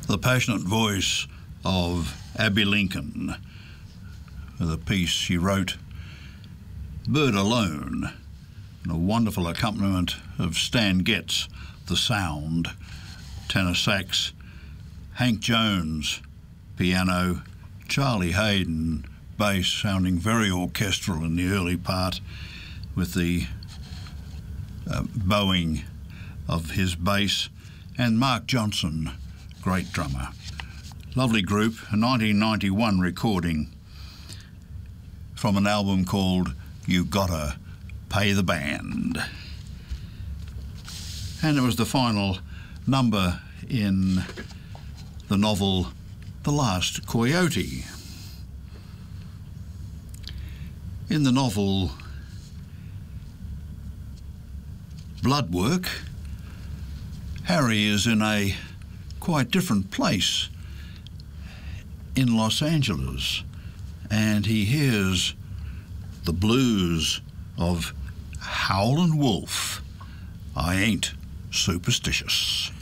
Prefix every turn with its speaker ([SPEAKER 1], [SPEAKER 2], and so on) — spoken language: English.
[SPEAKER 1] the passionate voice of Abbey Lincoln with a piece she wrote, Bird Alone, and a wonderful accompaniment of Stan Getz, the sound, tenor sax, Hank Jones, piano, Charlie Hayden, bass, sounding very orchestral in the early part with the bowing of his bass, and Mark Johnson, great drummer. Lovely group, a 1991 recording from an album called You Gotta Pay the Band. And it was the final number in the novel The Last Coyote. In the novel Bloodwork, Harry is in a quite different place in Los Angeles, and he hears the blues of Howlin' Wolf. I ain't superstitious.